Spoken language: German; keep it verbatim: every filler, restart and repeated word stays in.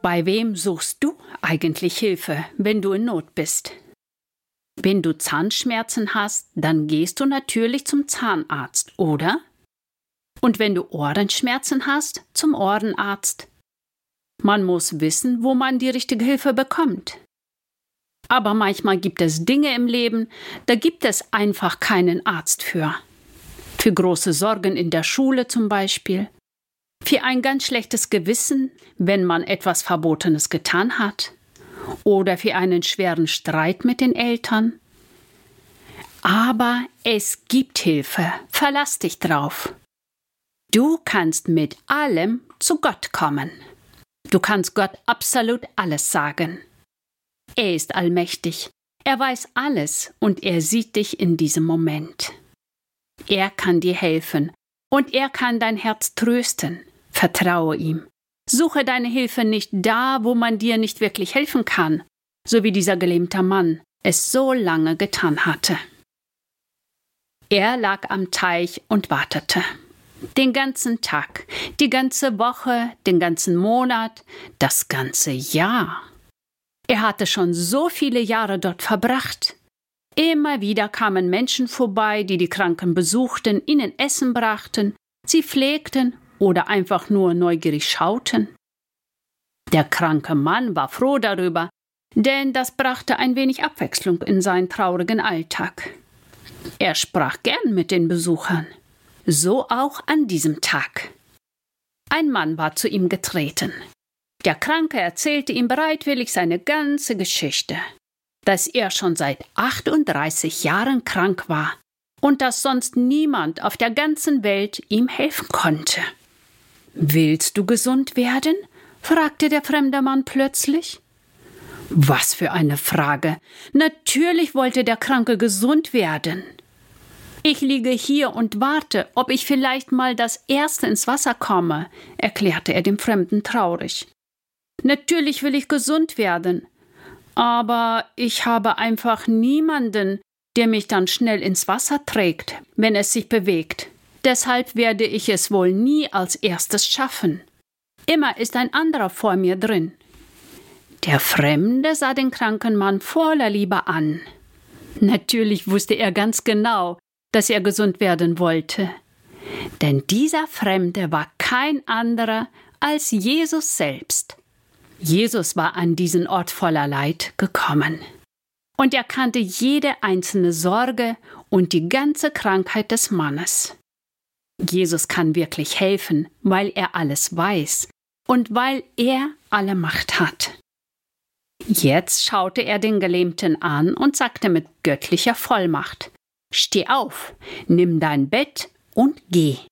Bei wem suchst du eigentlich Hilfe, wenn du in Not bist? Wenn du Zahnschmerzen hast, dann gehst du natürlich zum Zahnarzt, oder? Und wenn du Ohrenschmerzen hast, zum Ohrenarzt. Man muss wissen, wo man die richtige Hilfe bekommt. Aber manchmal gibt es Dinge im Leben, da gibt es einfach keinen Arzt für. Für große Sorgen in der Schule zum Beispiel. Für ein ganz schlechtes Gewissen, wenn man etwas Verbotenes getan hat. Oder für einen schweren Streit mit den Eltern. Aber es gibt Hilfe, verlass dich drauf. Du kannst mit allem zu Gott kommen. Du kannst Gott absolut alles sagen. Er ist allmächtig, er weiß alles und er sieht dich in diesem Moment. Er kann dir helfen und er kann dein Herz trösten. Vertraue ihm. Suche deine Hilfe nicht da, wo man dir nicht wirklich helfen kann, so wie dieser gelähmte Mann es so lange getan hatte. Er lag am Teich und wartete. Den ganzen Tag, die ganze Woche, den ganzen Monat, das ganze Jahr. Er hatte schon so viele Jahre dort verbracht. Immer wieder kamen Menschen vorbei, die die Kranken besuchten, ihnen Essen brachten, sie pflegten oder einfach nur neugierig schauten. Der kranke Mann war froh darüber, denn das brachte ein wenig Abwechslung in seinen traurigen Alltag. Er sprach gern mit den Besuchern. So auch an diesem Tag. Ein Mann war zu ihm getreten. Der Kranke erzählte ihm bereitwillig seine ganze Geschichte, dass er schon seit achtunddreißig Jahren krank war und dass sonst niemand auf der ganzen Welt ihm helfen konnte. »Willst du gesund werden?« fragte der fremde Mann plötzlich. Was für eine Frage! Natürlich wollte der Kranke gesund werden. »Ich liege hier und warte, ob ich vielleicht mal das Erste ins Wasser komme«, erklärte er dem Fremden traurig. »Natürlich will ich gesund werden, aber ich habe einfach niemanden, der mich dann schnell ins Wasser trägt, wenn es sich bewegt. Deshalb werde ich es wohl nie als erstes schaffen. Immer ist ein anderer vor mir drin.« Der Fremde sah den kranken Mann voller Liebe an. Natürlich wusste er ganz genau, dass er gesund werden wollte. Denn dieser Fremde war kein anderer als Jesus selbst. Jesus war an diesen Ort voller Leid gekommen. Und er kannte jede einzelne Sorge und die ganze Krankheit des Mannes. Jesus kann wirklich helfen, weil er alles weiß und weil er alle Macht hat. Jetzt schaute er den Gelähmten an und sagte mit göttlicher Vollmacht: »Steh auf, nimm dein Bett und geh.«